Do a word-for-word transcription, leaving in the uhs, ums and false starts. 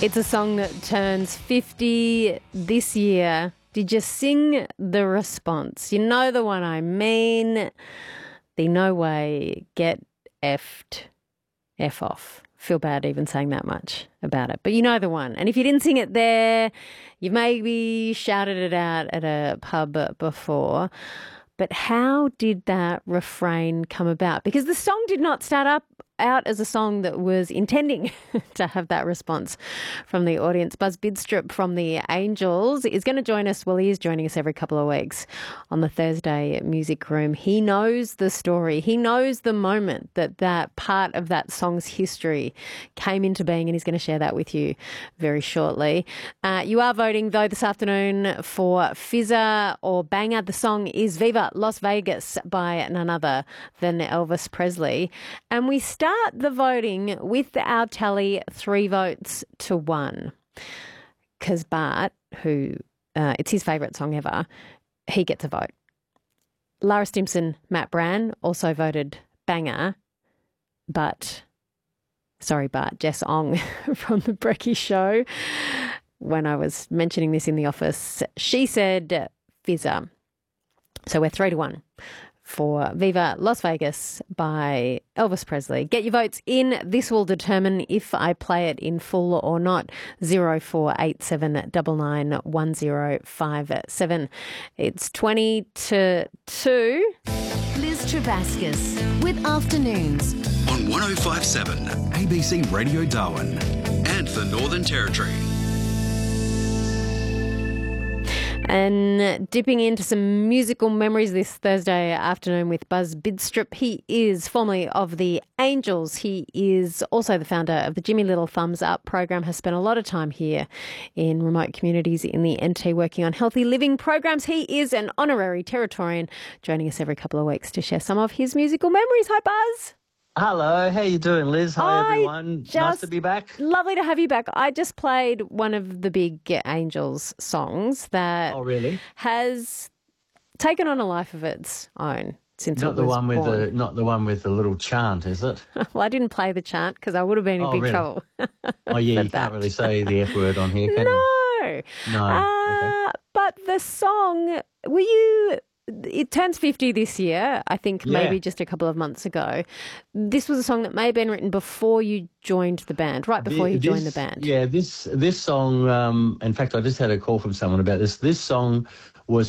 It's a song that turns fifty this year. Did you sing the response? You know the one I mean. The No Way, Get Effed, F off. Feel bad even saying that much about it. But you know the one. And if you didn't sing it there, you've maybe shouted it out at a pub before. But how did that refrain come about? Because the song did not start up out as a song that was intending to have that response from the audience. Buzz Bidstrup from the Angels is going to join us. Well, he is joining us every couple of weeks on the Thursday Music Room. He knows the story. He knows the moment that that part of that song's history came into being, and he's going to share that with you very shortly. Uh, you are voting, though, this afternoon for Fizzer or Banger. The song is Viva Las Vegas by none other than Elvis Presley. And we start the voting with our tally three votes to one. Because Bart, who uh, it's his favourite song ever, he gets a vote. Lara Stimpson, Matt Brand also voted Banger, but, sorry Bart, Jess Ong from The Brekkie Show, when I was mentioning this in the office, she said Fizzer. So we're three to one for Viva Las Vegas by Elvis Presley. Get your votes in. This will determine if I play it in full or not. zero four eight seven nine nine one zero five seven. It's twenty to two. Liz Travascus with Afternoons on one oh five point seven A B C Radio Darwin and the Northern Territory. And dipping into some musical memories this Thursday afternoon with Buzz Bidstrup. He is formerly of the Angels. He is also the founder of the Jimmy Little Thumbs Up program, has spent a lot of time here in remote communities in the N T working on healthy living programs. He is an honorary Territorian, joining us every couple of weeks to share some of his musical memories. Hi, Buzz. Hello, how you doing, Liz? Hi, I everyone. Nice to be back. Lovely to have you back. I just played one of the big Angels songs that oh, really? has taken on a life of its own since not it the was one with born. the not the one with the little chant, is it? Well, I didn't play the chant because I would have been in oh, big really? trouble. oh, yeah, you that. can't really say the F word on here, can no. you? No. Uh, okay. But the song, were you... It turns fifty this year, I think Yeah. maybe just a couple of months ago. This was a song that may have been written before you joined the band, right before The- you joined this- the band. Yeah, this this song, um, in fact, I just had a call from someone about this. This song